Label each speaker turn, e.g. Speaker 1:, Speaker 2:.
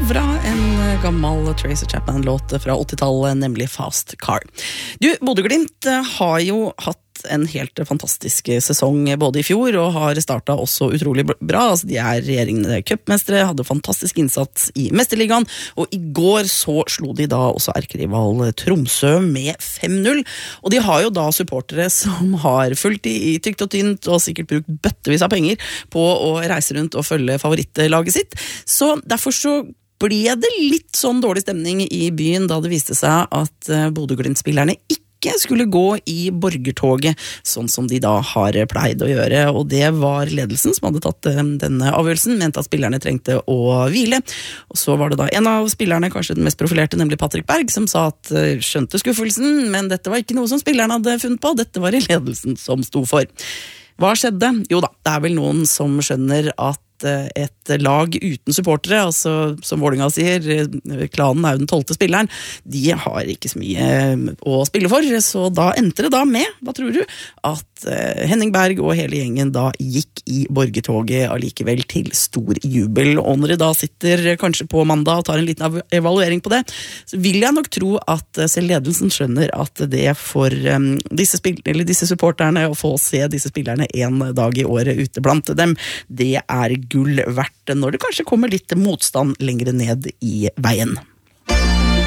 Speaker 1: covra en gammel Tracy Chapman-låt fra 80-tallet, nemlig Fast Car. Du, Bodø/Glimt har jo hatt en helt fantastisk sesong både i fjor og har startet også utrolig bra. Altså, de er regjerende cupmestere, hadde fantastisk innsats i Mesterligaen, og i går så slo de da også erkerival Tromsø med 5-0. Og de har jo da supportere som har fulgt i tykt og tynt og sikkert brukt bøttevis av penger på å reise rundt og følge favorittlaget sitt. Så derfor så ble det litt sånn dårlig stemning i byen da det viste seg at Bodø/Glimt-spillerne ikke skulle gå i borgertoget, sånn som de da har pleid å gjøre, og det var ledelsen som hadde tatt denne avgjørelsen, mente at spillerne trengte å hvile, og så var det da en av spillerne, kanskje den mest profilerte, nemlig Patrick Berg, som sa at skjønte skuffelsen, men dette var ikke noe som spillerne hadde funnet på, dette var det ledelsen som sto for. Hva skjedde? Jo da, det er vel noen som skjønner at et lag uten supportere, altså som Vålinga sier, klanen er jo den 12. spilleren, de har ikke så mye å spille for, så da endte det da med, hva tror du, at Henning Berg og hele gjengen da gikk i borgertoget allikevel til stor jubel, og når de da sitter kanskje på mandag og tar en liten evaluering på det, så vil jeg nok tro at selv ledelsen skjønner at det for disse supporterne å få se disse spillerne en dag i året ute blant dem, det er gull verdt når det kanskje kommer litt motstand lengre ned i veien.